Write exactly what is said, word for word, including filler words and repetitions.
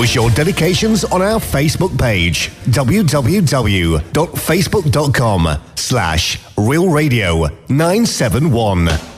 Post your dedications on our Facebook page, www.facebook.com slash Real Radio nine seven one.